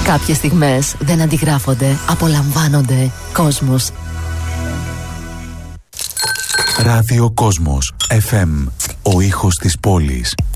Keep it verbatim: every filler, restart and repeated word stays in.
Κάποιες στιγμές δεν αντιγράφονται, απολαμβάνονται. Κόσμος. Ράδιο Κόσμος εφ εμ. Ο ήχος της πόλης.